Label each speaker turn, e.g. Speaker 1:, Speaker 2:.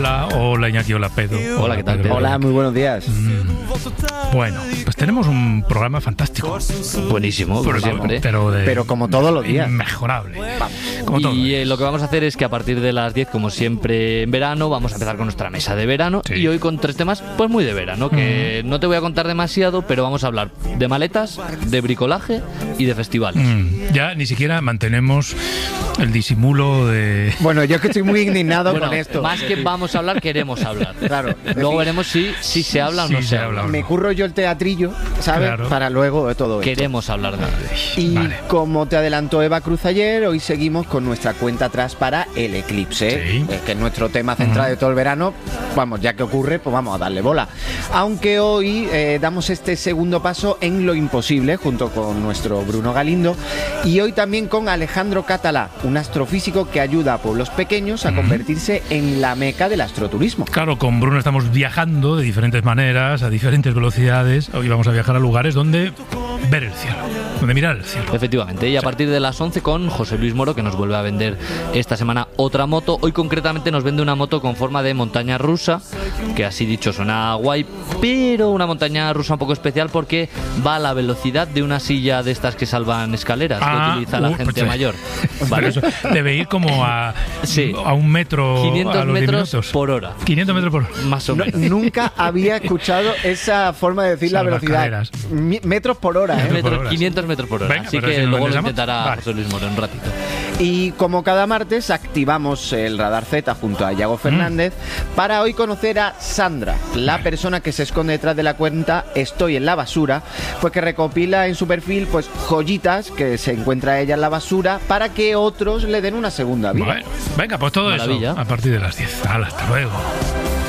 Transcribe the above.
Speaker 1: Hola Iñaki, hola Pedro.
Speaker 2: Hola, ¿qué tal, Pedro?
Speaker 3: Hola, muy buenos días.
Speaker 1: Bueno, pues tenemos un programa fantástico.
Speaker 2: Buenísimo, como siempre.
Speaker 3: Pero como todos los días.
Speaker 1: Inmejorable. Como todo.
Speaker 2: Y lo que vamos a hacer es que a partir de las 10, como siempre en verano, vamos a empezar con nuestra mesa de verano.
Speaker 1: Sí.
Speaker 2: Y hoy con 3 temas, pues muy de verano, que no te voy a contar demasiado, pero vamos a hablar de maletas, de bricolaje y de festivales.
Speaker 1: Ya ni siquiera mantenemos el disimulo de...
Speaker 3: Bueno, yo es que estoy muy indignado
Speaker 2: Bueno,
Speaker 3: con esto.
Speaker 2: más que vamos a hablar, queremos hablar.
Speaker 3: Claro.
Speaker 2: Luego veremos si se habla o
Speaker 1: Sí
Speaker 2: no
Speaker 1: se
Speaker 2: se
Speaker 1: habla
Speaker 2: habla.
Speaker 1: o no.
Speaker 3: Me curro yo el teatrillo, ¿sabes?
Speaker 1: Claro.
Speaker 3: Para luego de todo esto.
Speaker 2: Queremos hablar de
Speaker 3: Y
Speaker 1: Vale.
Speaker 3: como te adelantó Eva Cruz ayer, hoy seguimos con nuestra cuenta atrás para el eclipse,
Speaker 1: Sí.
Speaker 3: que es nuestro tema central de todo el verano. Vamos, ya que ocurre, pues vamos a darle bola. Aunque hoy damos este segundo paso en lo imposible, junto con nuestro Bruno Galindo, y hoy también con Alejandro Catalá, un astrofísico que ayuda a pueblos pequeños a convertirse en la meca del astroturismo.
Speaker 1: Claro, con Bruno estamos viajando de diferentes maneras, a diferentes velocidades. Hoy vamos a viajar a lugares donde ver el cielo, donde mirar el cielo.
Speaker 2: Efectivamente, y a partir de las 11 con José Luis Moro, que nos vuelve a vender esta semana otra moto. Hoy concretamente nos vende una moto con forma de montaña rusa, que así dicho suena guay, pero una montaña rusa un poco especial porque va a la velocidad de una silla de estas que salvan escaleras, que utiliza la gente
Speaker 1: pues,
Speaker 2: mayor.
Speaker 1: Pero
Speaker 2: ¿Vale?
Speaker 1: eso debe ir como a,
Speaker 2: Sí.
Speaker 1: a 1 metro
Speaker 2: 500
Speaker 1: a los 10
Speaker 2: metros
Speaker 1: minutos.
Speaker 2: por hora.
Speaker 1: 500 metros por hora.
Speaker 2: Más o menos.
Speaker 3: Nunca había escuchado esa forma de decir la velocidad.
Speaker 1: Salvacarreras.
Speaker 3: Metros por hora, ¿eh?
Speaker 1: Metros por hora.
Speaker 2: 500 metros por hora.
Speaker 1: Venga,
Speaker 2: Así
Speaker 1: pero
Speaker 2: que
Speaker 1: si nos
Speaker 2: luego lo
Speaker 1: vendemos,
Speaker 2: intentará
Speaker 1: vale.
Speaker 2: José Luis Moro en un ratito.
Speaker 3: Y como cada martes activamos el Radar Z junto a Yago Fernández para hoy conocer a Sandra, la persona que se esconde detrás de la cuenta Estoy en la basura, pues que recopila en su perfil pues joyitas que se encuentra ella en la basura para que otros le den una segunda vida.
Speaker 1: Bueno, venga, pues todo
Speaker 2: Maravilla.
Speaker 1: eso a partir de las 10. Hasta luego.